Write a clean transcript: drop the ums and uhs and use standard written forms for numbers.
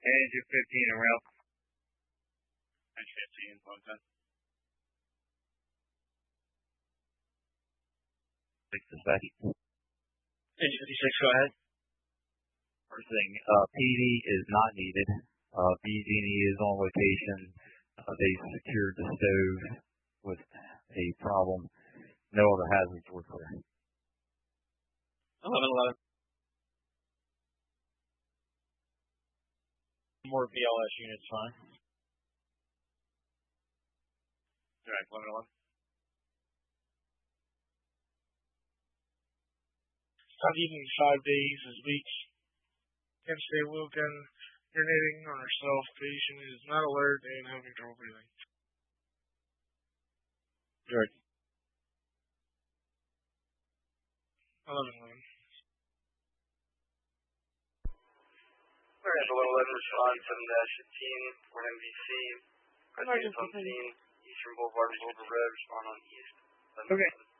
Engine 15 and route. Engine 15, 110. 6 to second. Engine 56, go ahead. First thing, PD is not needed. BG&E is on location. They secured the stove with a problem. No other hazards were clear. 1111. More BLS units, fine. Direct 1111. Not even 5 days is weeks. Can't stay Wilkin. Urinating on herself. Patient is not alert and having trouble breathing. Direct. 1111. Alright, 1111 respond 7-15 for MVC. Residents on scene, Eastern Boulevard and Boulder Road, respond on east. Okay.